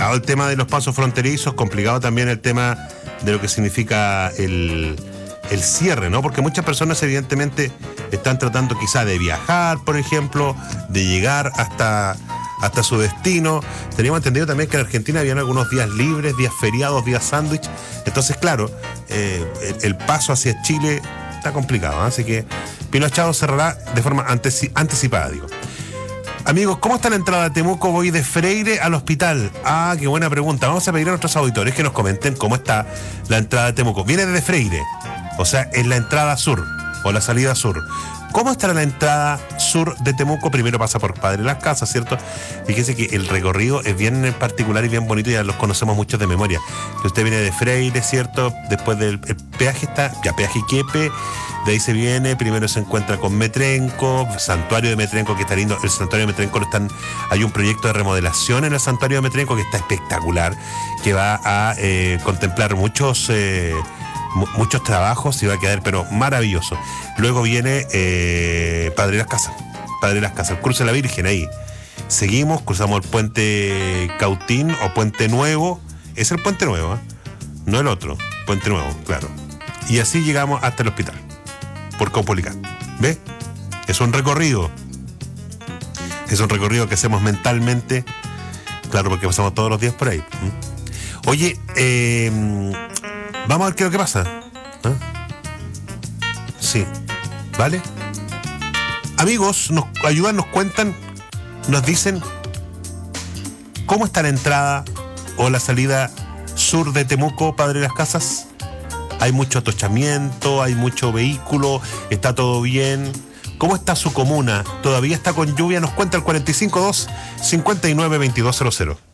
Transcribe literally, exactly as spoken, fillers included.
complicado el tema de los pasos fronterizos, complicado también el tema de lo que significa el, el cierre, ¿no? Porque muchas personas evidentemente están tratando quizá de viajar, por ejemplo, de llegar hasta, hasta su destino. Teníamos entendido también que en Argentina habían algunos días libres, días feriados, días sándwich. Entonces, claro, eh, el, el paso hacia Chile está complicado, ¿eh? Así que Pino Achado cerrará de forma anteci- anticipada, digo. Amigos, ¿cómo está la entrada a Temuco? Voy de Freire al hospital. Ah, qué buena pregunta. Vamos a pedir a nuestros auditores que nos comenten cómo está la entrada a Temuco. Viene desde Freire, o sea, es la entrada sur o la salida sur. ¿Cómo estará la entrada sur de Temuco? Primero pasa por Padre Las Casas, ¿cierto? Fíjese que el recorrido es bien particular y bien bonito, ya los conocemos muchos de memoria. Que usted viene de Freire, ¿cierto? Después del el peaje está, ya peaje Quiepe, de ahí se viene, primero se encuentra con Metrenco, santuario de Metrenco que está lindo. El santuario de Metrenco están, hay un proyecto de remodelación en el santuario de Metrenco que está espectacular, que va a eh, contemplar muchos... Eh, muchos trabajos y va a quedar pero maravilloso. Luego viene eh, Padre Las Casas, Padre Las Casas, el cruce de la Virgen ahí. Seguimos, cruzamos el puente Cautín o Puente Nuevo, es el Puente Nuevo, ¿eh? No el otro, Puente Nuevo, claro. Y así llegamos hasta el hospital, por Caupolicán. ¿Ve? Es un recorrido, es un recorrido que hacemos mentalmente, claro, porque pasamos todos los días por ahí. ¿Mm? Oye, eh... vamos a ver qué es lo que pasa. ¿Ah? Sí. ¿Vale? Amigos, nos ayudan, nos cuentan, nos dicen cómo está la entrada o la salida sur de Temuco, Padre Las Casas. Hay mucho atochamiento, hay mucho vehículo, está todo bien. ¿Cómo está su comuna? ¿Todavía está con lluvia? Nos cuenta el cuarenta y cinco dos cincuenta y nueve veintidós cero cero.